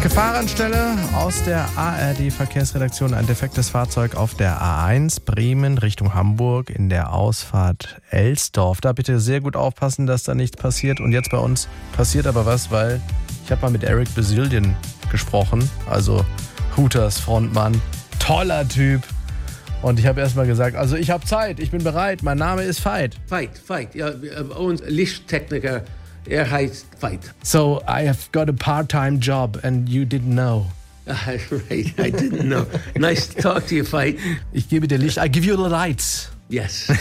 Gefahrenstelle aus der ARD-Verkehrsredaktion. Ein defektes Fahrzeug auf der A1 Bremen Richtung Hamburg in der Ausfahrt Elsdorf. Da bitte sehr gut aufpassen, dass da nichts passiert. Und jetzt bei uns passiert aber was, weil ich habe mal mit Eric Bazillion gesprochen, also Hooters Frontmann, toller Typ. Und ich habe erst mal gesagt, also ich habe Zeit, ich bin bereit, mein Name ist Veit. Veit. Ja, Owens Lichttechniker. Er heißt Veit. So I have got a part-time job and you didn't know. Right, I didn't know. Nice to talk to you, Veit. Ich gebe dir Licht, I give you the lights. Yes.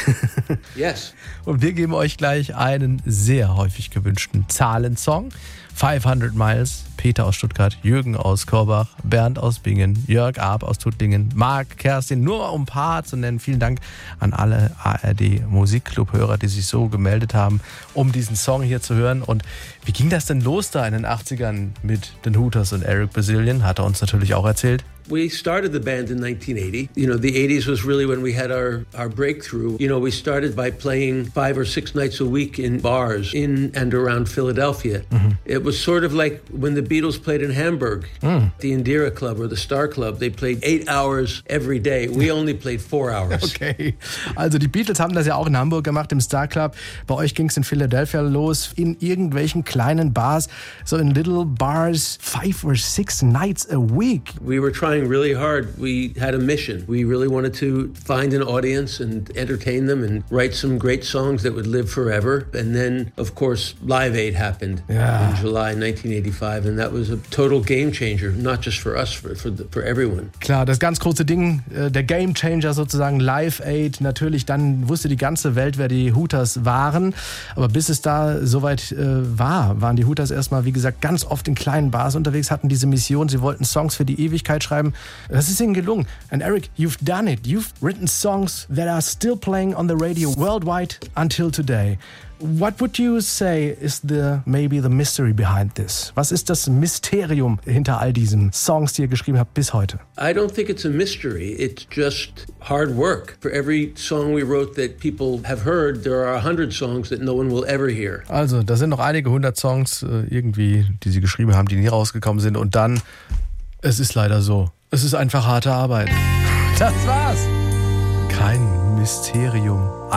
Yes. Und wir geben euch gleich einen sehr häufig gewünschten Zahlensong. 500 Miles, Peter aus Stuttgart, Jürgen aus Korbach, Bernd aus Bingen, Jörg Arp aus Tuttlingen, Marc, Kerstin, nur um ein paar zu nennen. Vielen Dank an alle ARD-Musikclub-Hörer, die sich so gemeldet haben, um diesen Song hier zu hören. Und wie ging das denn los da in den 80ern mit den Hooters und Eric Bazillion? Hat er uns natürlich auch erzählt. We started the band in 1980. You know, the 80s was really when we had our breakthrough. You know, we started by playing 5 or 6 nights a week in bars in and around Philadelphia. Mm-hmm. It was sort of like when the Beatles played in Hamburg, the Indira Club or the Star Club. They played 8 hours every day. We only played 4 hours. Okay, also die Beatles haben das ja auch in Hamburg gemacht, im Star Club. Bei euch ging es in Philadelphia los, in irgendwelchen kleinen Bars, so in little bars, 5 or 6 nights a week. We were trying really hard. We had a mission. We really wanted to find an audience and entertain them and write some great songs that would live forever. And then, of course, Live Aid happened in July 1985, and that was a total game changer, not just for us, for everyone. Klar, das ganz große Ding, der Game Changer sozusagen, Live Aid. Natürlich, dann wusste die ganze Welt, wer die Hooters waren. Aber bis es da soweit waren die Hooters erstmal, wie gesagt, ganz oft in kleinen Bars unterwegs, hatten diese Mission. Sie wollten Songs für die Ewigkeit schreiben. Das ist ihnen gelungen. And Eric, you've done it. You've written songs that are still playing on the radio worldwide until today. What would you say is maybe the mystery behind this? Was ist das Mysterium hinter all diesen Songs, die ihr geschrieben habt bis heute? I don't think it's a mystery. It's just hard work. For every song we wrote that people have heard, there are 100 songs that no one will ever hear. Also, da sind noch einige 100 Songs irgendwie, die sie geschrieben haben, die nie rausgekommen sind. Und dann, es ist leider so. Es ist einfach harte Arbeit. Das war's. Kein Mysterium.